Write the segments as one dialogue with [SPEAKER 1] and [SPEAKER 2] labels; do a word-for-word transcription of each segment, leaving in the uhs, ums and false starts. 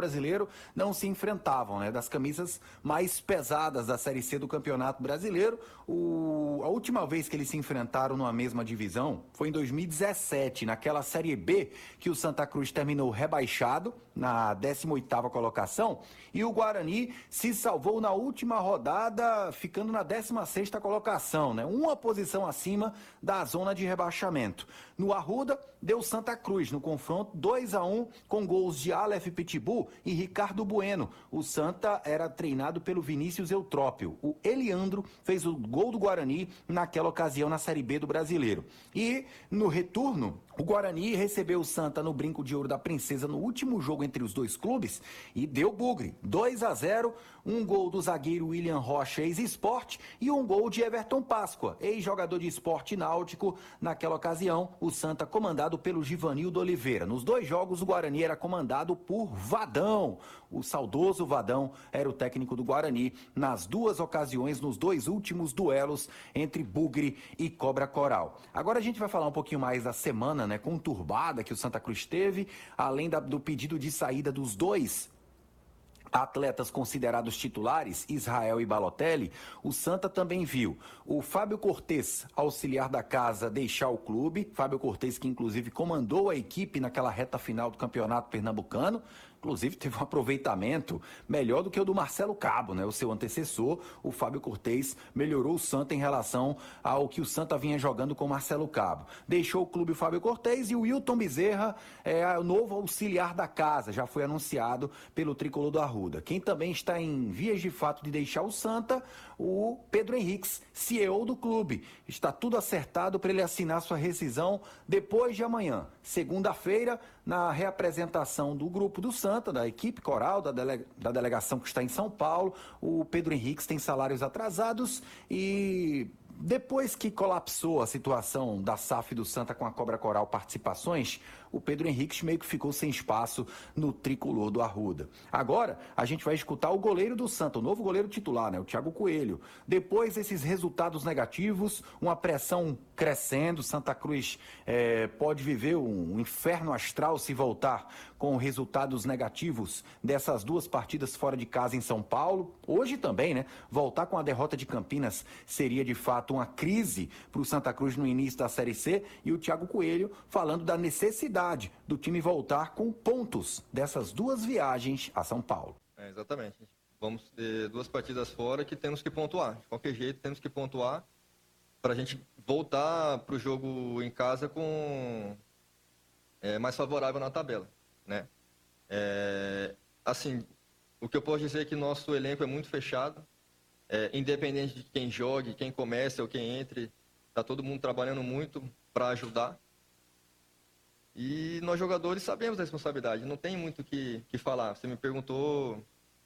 [SPEAKER 1] Brasileiro não se enfrentavam, né? Das camisas mais pesadas da Série C do Campeonato Brasileiro. O... A última vez que eles se enfrentaram numa mesma divisão foi em dois mil e dezessete, naquela Série B que o Santa Cruz terminou rebaixado na décima oitava colocação e o Guarani se salvou na última rodada, ficando na décima sexta colocação, né? Uma posição acima da zona de rebaixamento. No Arruda, deu Santa Cruz no confronto dois a um com gols de Aleph Pitbull e Ricardo Bueno. O Santa era treinado pelo Vinícius Eutrópio. O Eliandro fez o gol do Guarani naquela ocasião na Série B do Brasileiro. E no retorno, o Guarani recebeu o Santa no Brinco de Ouro da Princesa no último jogo entre os dois clubes e deu bugre. dois a zero, um gol do zagueiro William Rocha, ex-Sport, e um gol de Everton Páscoa, ex-jogador de Esporte Náutico. Naquela ocasião, o Santa comandado pelo Givanildo Oliveira. Nos dois jogos, o Guarani era comandado por Vadão. O saudoso Vadão era o técnico do Guarani nas duas ocasiões, nos dois últimos duelos entre Bugre e Cobra Coral. Agora a gente vai falar um pouquinho mais da semana, né, conturbada que o Santa Cruz teve, além da, do pedido de saída dos dois atletas considerados titulares, Israel e Balotelli. O Santa também viu o Fábio Cortez, auxiliar da casa, deixar o clube. Fábio Cortez, que inclusive comandou a equipe naquela reta final do Campeonato Pernambucano. Inclusive teve um aproveitamento melhor do que o do Marcelo Cabo, né? O seu antecessor, o Fábio Cortez, melhorou o Santa em relação ao que o Santa vinha jogando com o Marcelo Cabo. Deixou o clube o Fábio Cortez e o Wilton Bezerra é o novo auxiliar da casa, já foi anunciado pelo Tricolor do Arruda. Quem também está em vias de fato de deixar o Santa, o Pedro Henriques, C E O do clube. Está tudo acertado para ele assinar sua rescisão depois de amanhã, segunda-feira, na reapresentação do grupo do Santa, da equipe coral, da, dele, da delegação que está em São Paulo. O Pedro Henriques tem salários atrasados e depois que colapsou a situação da S A F do Santa com a Cobra Coral Participações, o Pedro Henriques meio que ficou sem espaço no Tricolor do Arruda. Agora, a gente vai escutar o goleiro do Santa, o novo goleiro titular, né, o Thiago Coelho. Depois desses resultados negativos, uma pressão crescendo, Santa Cruz é, pode viver um inferno astral se voltar com resultados negativos dessas duas partidas fora de casa em São Paulo. Hoje também, né, voltar com a derrota de Campinas seria de fato uma crise para o Santa Cruz no início da Série C, e o Thiago Coelho falando da necessidade do time voltar com pontos dessas duas viagens a São Paulo.
[SPEAKER 2] É, exatamente. Vamos ter duas partidas fora que temos que pontuar. De qualquer jeito, temos que pontuar para a gente voltar para o jogo em casa com é, mais favorável na tabela, né? É, assim, o que eu posso dizer é que nosso elenco é muito fechado. É, independente de quem jogue, quem comece ou quem entre, está todo mundo trabalhando muito para ajudar. E nós jogadores sabemos da responsabilidade, não tem muito o que, que falar. Você me perguntou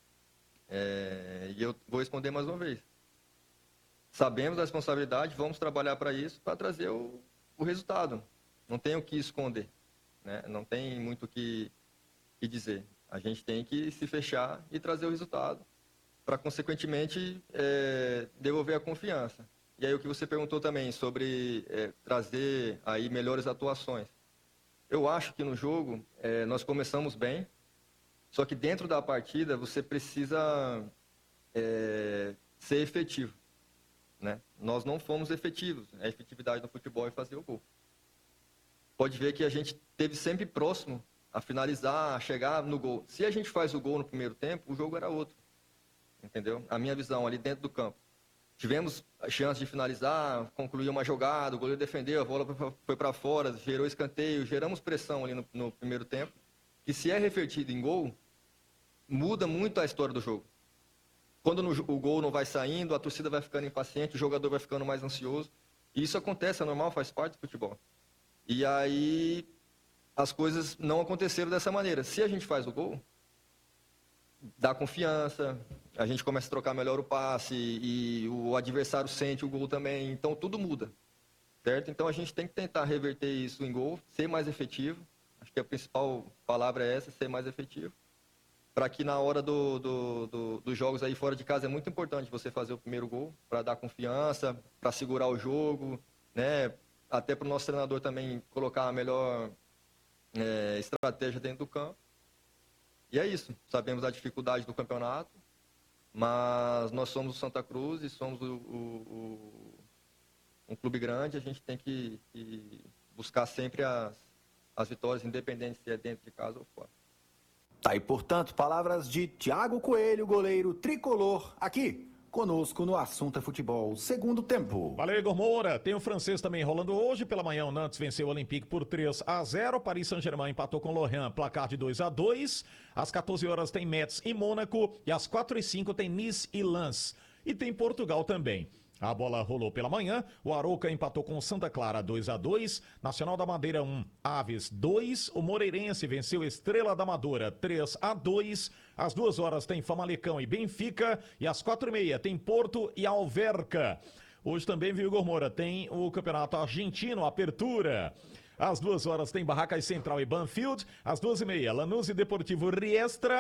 [SPEAKER 2] é, e eu vou responder mais uma vez. Sabemos da responsabilidade, vamos trabalhar para isso, para trazer o, o resultado. Não tem o que esconder, né? Não tem muito o que, que dizer. A gente tem que se fechar e trazer o resultado, para, consequentemente, é, devolver a confiança. E aí o que você perguntou também sobre é, trazer aí melhores atuações. Eu acho que no jogo é, nós começamos bem, só que dentro da partida você precisa é, ser efetivo, né? Nós não fomos efetivos. A efetividade do futebol é fazer o gol. Pode ver que a gente esteve sempre próximo a finalizar, a chegar no gol. Se a gente faz o gol no primeiro tempo, o jogo era outro. Entendeu? A minha visão ali dentro do campo. Tivemos a chance de finalizar, concluir uma jogada, o goleiro defendeu, a bola foi para fora, gerou escanteio, geramos pressão ali no, no primeiro tempo, que se é revertido em gol, muda muito a história do jogo. Quando no, o gol não vai saindo, a torcida vai ficando impaciente, o jogador vai ficando mais ansioso. E isso acontece, é normal, faz parte do futebol. E aí as coisas não aconteceram dessa maneira. Se a gente faz o gol, dá confiança, a gente começa a trocar melhor o passe e o adversário sente o gol também, então tudo muda, certo? Então a gente tem que tentar reverter isso em gol, ser mais efetivo, acho que a principal palavra é essa, ser mais efetivo, para que na hora do, do, do, dos jogos aí fora de casa é muito importante você fazer o primeiro gol, para dar confiança, para segurar o jogo, né? Até para o nosso treinador também colocar a melhor é, estratégia dentro do campo. E é isso. Sabemos a dificuldade do campeonato, mas nós somos o Santa Cruz e somos o, o, o, um clube grande. A gente tem que, que buscar sempre as, as vitórias, independente se é dentro de casa ou fora.
[SPEAKER 1] Tá aí, portanto, palavras de Thiago Coelho, goleiro tricolor, aqui conosco no Assunto é Futebol, segundo tempo.
[SPEAKER 3] Valeu, Igor Moura. Tem o francês também rolando hoje. Pela manhã, o Nantes venceu o Olympique por três a zero. Paris Saint-Germain empatou com o Lorient, placar de dois a dois. Às quatorze horas tem Metz e Mônaco. E às quatro e cinco tem Nice e Lens. E tem Portugal também. A bola rolou pela manhã, o Arouca empatou com o Santa Clara dois a dois, Nacional da Madeira um, Aves dois, o Moreirense venceu Estrela da Amadora três a dois, às duas horas tem Famalicão e Benfica, e às quatro e meia tem Porto e Alverca. Hoje também, viu, Igor Moura, tem o Campeonato Argentino, Apertura. Às duas horas tem Barracas Central e Banfield, às duas e meia Lanús e Deportivo Riestra.